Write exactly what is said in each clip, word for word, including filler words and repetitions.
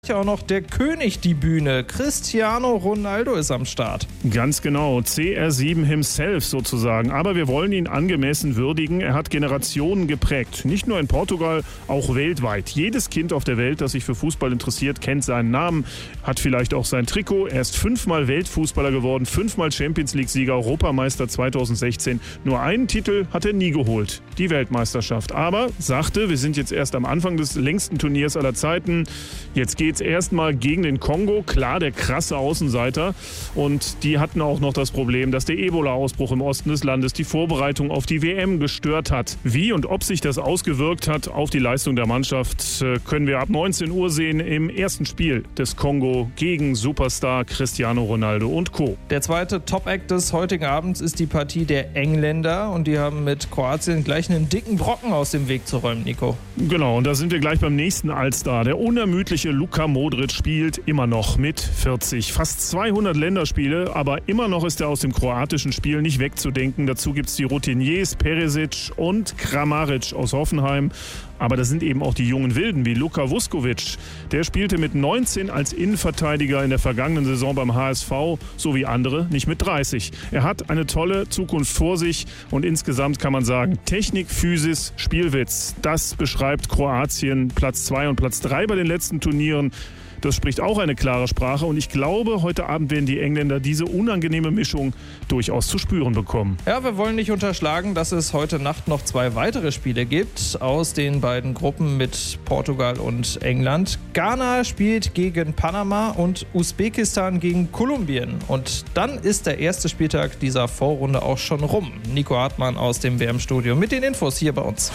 Ja, auch noch der König die Bühne. Cristiano Ronaldo ist am Start. Ganz genau, C R sieben himself sozusagen. Aber wir wollen ihn angemessen würdigen. Er hat Generationen geprägt. Nicht nur in Portugal, auch weltweit. Jedes Kind auf der Welt, das sich für Fußball interessiert, kennt seinen Namen, hat vielleicht auch sein Trikot. Er ist fünfmal Weltfußballer geworden, fünfmal Champions-League-Sieger, Europameister zweitausendsechzehn. Nur einen Titel hat er nie geholt, die Weltmeisterschaft. Aber sagte, wir sind jetzt erst am Anfang des längsten Turniers aller Zeiten. Jetzt geht Jetzt erstmal gegen den Kongo, klar, der krasse Außenseiter. Und die hatten auch noch das Problem, dass der Ebola-Ausbruch im Osten des Landes die Vorbereitung auf die W M gestört hat. Wie und ob sich das ausgewirkt hat auf die Leistung der Mannschaft, können wir ab neunzehn Uhr sehen im ersten Spiel des Kongo gegen Superstar Cristiano Ronaldo und Co. Der zweite Top-Act des heutigen Abends ist die Partie der Engländer. Und die haben mit Kroatien gleich einen dicken Brocken aus dem Weg zu räumen, Nico. Genau, und da sind wir gleich beim nächsten Allstar. Der unermüdliche Luka Modric spielt immer noch mit vierzig. Fast zweihundert Länderspiele, aber immer noch ist er aus dem kroatischen Spiel nicht wegzudenken. Dazu gibt es die Routiniers Perisic und Kramaric aus Hoffenheim. Aber das sind eben auch die jungen Wilden wie Luka Vuskovic. Der spielte mit neunzehn als Innenverteidiger in der vergangenen Saison beim H S V, so wie andere nicht mit dreißig. Er hat eine tolle Zukunft vor sich und insgesamt kann man sagen, Technik, Physis, Spielwitz. Das beschreibt Kroatien Platz zwei und Platz drei bei den letzten Turnieren. Das spricht auch eine klare Sprache und ich glaube, heute Abend werden die Engländer diese unangenehme Mischung durchaus zu spüren bekommen. Ja, wir wollen nicht unterschlagen, dass es heute Nacht noch zwei weitere Spiele gibt aus den beiden Gruppen mit Portugal und England. Ghana spielt gegen Panama und Usbekistan gegen Kolumbien. Und dann ist der erste Spieltag dieser Vorrunde auch schon rum. Nico Hartmann aus dem W M-Studio mit den Infos hier bei uns.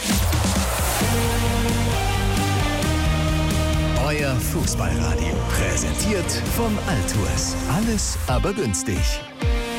Euer Fußballradio, präsentiert von Altours. Alles aber günstig.